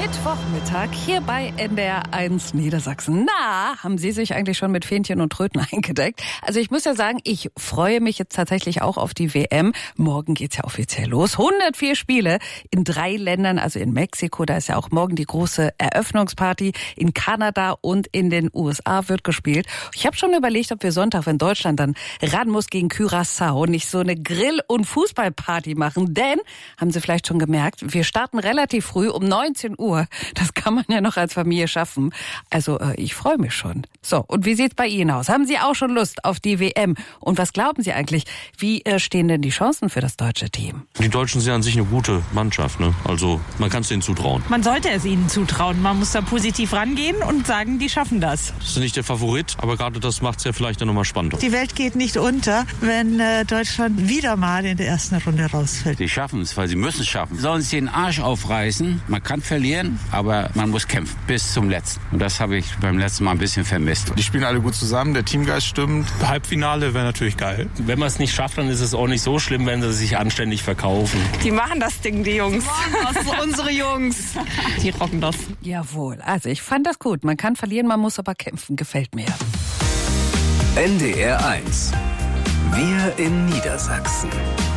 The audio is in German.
Mittwochmittag hier bei NDR1 Niedersachsen. Na, haben Sie sich eigentlich schon mit Fähnchen und Tröten eingedeckt? Also ich muss ja sagen, ich freue mich jetzt tatsächlich auch auf die WM. Morgen geht's ja offiziell los. 104 Spiele in 3 Ländern, also in Mexiko, da ist ja auch morgen die große Eröffnungsparty. In Kanada und in den USA wird gespielt. Ich habe schon überlegt, ob wir Sonntag, wenn Deutschland dann ran muss gegen Curaçao, nicht so eine Grill- und Fußballparty machen. Denn, haben Sie vielleicht schon gemerkt, wir starten relativ früh um 19 Uhr. Das kann man ja noch als Familie schaffen. Also ich freue mich schon. So, und wie sieht's bei Ihnen aus? Haben Sie auch schon Lust auf die WM? Und was glauben Sie eigentlich? Wie stehen denn die Chancen für das deutsche Team? Die Deutschen sind an sich eine gute Mannschaft, ne? Also man kann es denen zutrauen. Man sollte es ihnen zutrauen. Man muss da positiv rangehen und sagen, die schaffen das. Das ist nicht der Favorit, aber gerade das macht es ja vielleicht dann nochmal spannender. Die Welt geht nicht unter, wenn Deutschland wieder mal in der ersten Runde rausfällt. Die schaffen es, weil sie müssen es schaffen. Sollen sich den Arsch aufreißen. Man kann verlieren, aber man muss kämpfen bis zum Letzten. Und das habe ich beim letzten Mal ein bisschen vermisst. Die spielen alle gut zusammen, der Teamgeist stimmt. Halbfinale wäre natürlich geil. Wenn man es nicht schafft, dann ist es auch nicht so schlimm, wenn sie sich anständig verkaufen. Die machen das Ding, die Jungs. Unsere Jungs. Die rocken das. Jawohl, also ich fand das gut. Man kann verlieren, man muss aber kämpfen. Gefällt mir. NDR1. Wir in Niedersachsen.